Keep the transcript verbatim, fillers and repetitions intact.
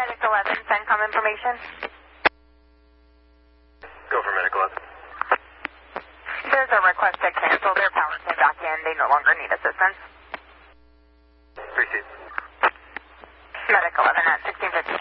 Medic eleven, CENTCOM information. Go for Medic eleven. There's a request to cancel. Their power came back in. They no longer need assistance. Receive. Medic eleven at sixteen fifty.